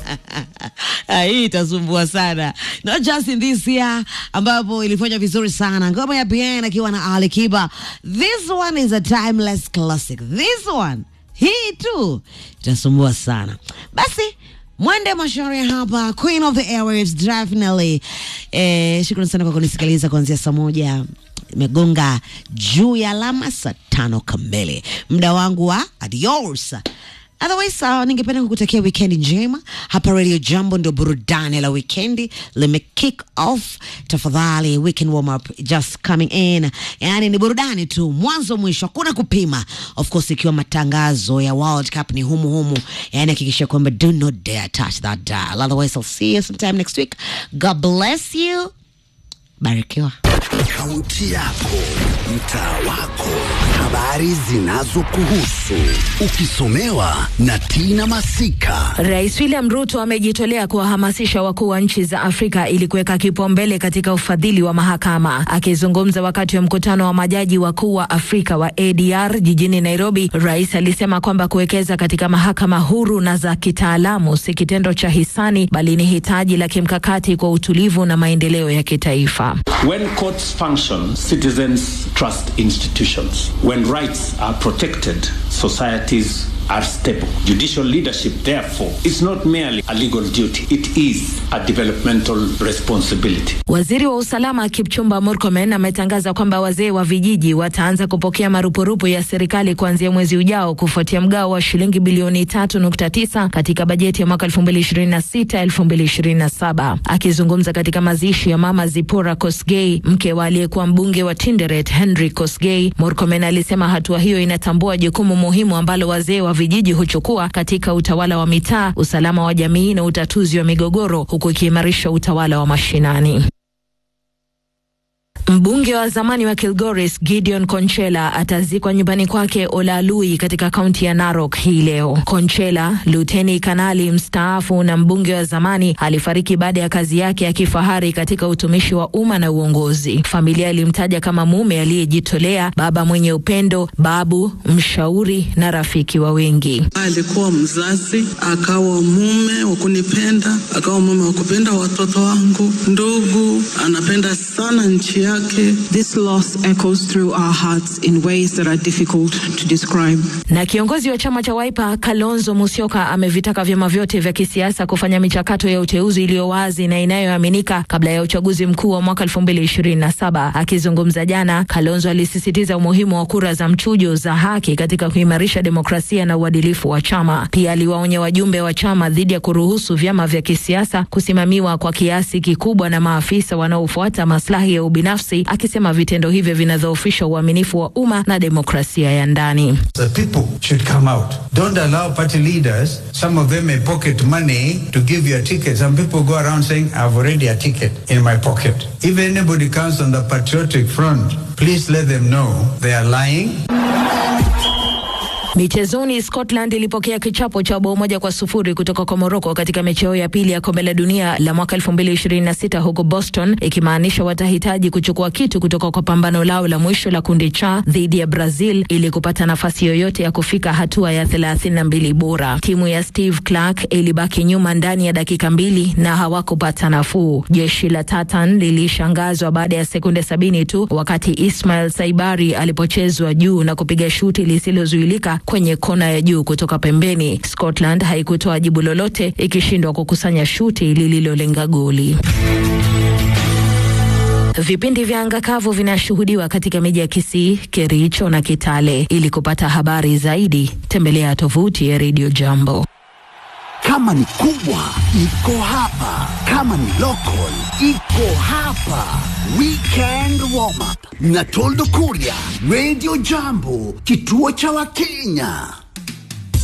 Hii itasumbua sana. Not just in this year ambapo ilifanya vizuri sana. Ngoma ya Bien akiwa na Ali Kiba. This one is a timeless classic. This one, hii tu itasumbua sana. Basi Mwende Mashauri hapa, Queen of the Airwaves, definitely. Shukrani sana kwa kunisikiliza kuanzia saa 1 imegonga juu ya alama saa 5 kamili. Muda wangu wa adios. Otherwise, ningependa kukutakia weekend njema. Hapa Radio Jambo ndio burudani la weekendi. Let me kick off. Tafadhali, weekend warm up just coming in. Yani ni burudani tu, mwanzo mwisho, hakuna kupima. Of course, ikiwa matangazo ya World Cup ni humu. Yani hakikisha kwamba do not dare touch that dial. Otherwise, I'll see you sometime next week. God bless you. Barikiwa. Kaunti yako, mtaa wako, habari zinazokuhusu, ukisomewa na Tina Masika. Rais William Ruto amejitolea kuwahamasisha wakuu wa nchi za Afrika ili kuweka kipaumbele katika ufadhili wa mahakama. Akizungumza wakati wa mkutano wa majaji wakuu wa Afrika wa ADR jijini Nairobi, rais alisema kwamba kuwekeza katika mahakama huru na za kitaalamu si kitendo cha hisani, bali ni hitaji la kimkakati kwa utulivu na maendeleo ya kitaifa. When courts function, citizens trust institutions. When rights are protected, societies are stable. Judicial leadership, therefore, is not merely a legal duty. It is a developmental responsibility. Waziri wa usalama Kipchumba Murkomen ametangaza kwamba wazee wa vijiji wataanza kupokea marupurupu ya serikali kuanzia mwezi ujao kufuatia mgao wa shilingi bilioni 3.9 katika bajeti ya mwaka 2026-2027. Akizungumza katika mazishi ya mama Zipora Kosgei, mke wa aliyekuwa mbunge wa Tinderet Henry Kosgei, Murkomen alisema hatua hiyo inatambua jukumu muhimu ambalo wazee wa vijiji huchukua katika utawala wa mitaa, usalama wa jamii na utatuzi wa migogoro, huku ikiimarisha utawala wa mashinani. Mbunge wa zamani wa Kilgoris Gideon Konchela atazikwa nyumbani kwake Olalui katika kaunti ya Narok hii leo. Konchela, luteni kanali mstaafu na mbunge wa zamani, alifariki baada ya kazi yake ya kifahari katika utumishi wa umma na uongozi. Familia ilimtaja kama mume aliyejitolea, baba mwenye upendo, babu, mshauri na rafiki wa wengi. Alikuwa mzazi, akawa mume wa kunipenda, akawa mume wa kupenda watoto wangu, ndugu, anapenda sana nchi yake. This loss echoes through our hearts in ways that are difficult to describe. Na kiongozi wa chama cha Wiper Kalonzo Musyoka amevitaka vyama vyote vya kisiasa kufanya michakato ya uteuzi iliyo wazi na inayoaminika kabla ya uchaguzi mkuu wa mwaka 2027. Akizungumza jana, Kalonzo alisisitiza umuhimu wa kura za mchujo za haki katika kuimarisha demokrasia na uadilifu wa chama. Pia aliwaonya wajumbe wa chama dhidi ya kuruhusu vyama vya kisiasa kusimamiwa kwa kiasi kikubwa na maafisa wanaofuata maslahi ya ubinafsi, akisema vitendo hivyo vinadhoofisha uaminifu wa umma na demokrasia ya ndani. The people should come out. Don't allow party leaders, some of them may pocket money to give you a ticket. Some people go around saying, I've already a ticket in my pocket. If anybody comes on the patriotic front, please let them know they are lying. Michezoni, Scotland ilipokea kichapo cha 1-0 kutoka kwa Morocco katika mechi ya pili ya kombe la dunia la mwaka 2026 huko Boston, ikimaanisha watahitaji kuchukua kitu kutoka kwa pambano lao la mwisho la kundi cha dhidi ya Brazil ili kupata nafasi yoyote ya kufika hatua ya 32 bora. Timu ya Steve Clark ilibaki nyuma ndani ya dakika 2 na hawakupata nafuu. Jeshi la Tartan lilishangazwa baada ya sekunde 70 tu wakati Ismail Saibari alipochezwa juu na kupiga shuti lisilozuilika kwenye kona ya juu kutoka pembeni. Scotland haikutoa jibu lolote, ikishindwa kukusanya shuti lililolenga goli. Vipindi vya anga kavu vinashuhudiwa katika miji ya Kisii, Kericho na Kitale. Ili kupata habari zaidi, tembelea tovuti ya Radio Jambo. Kama ni kubwa, iko hapa. Kama ni local, iko hapa. Weekend warm up na Toldo Kuria, Radio Jambo, kituo cha Wakenya.